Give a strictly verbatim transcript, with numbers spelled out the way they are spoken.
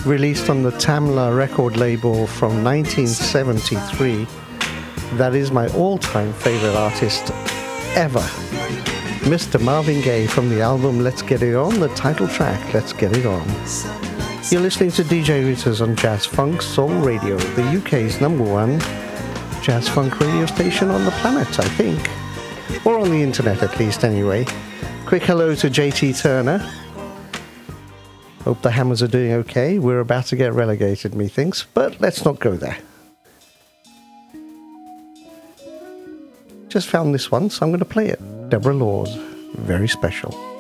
released on the Tamla record label from nineteen seventy-three. That is my all-time favorite artist ever, Mister Marvin Gaye, from the album Let's Get It On, the title track, Let's Get It On. You're listening to D J Ritters on Jazz Funk Soul Radio, the U K's number one jazz funk radio station on the planet, I think. Or on the internet at least, anyway. Quick hello to J T Turner. Hope the Hammers are doing okay. We're about to get relegated, methinks, but let's not go there. Just found this one, so I'm going to play it. Deborah Laws, very special.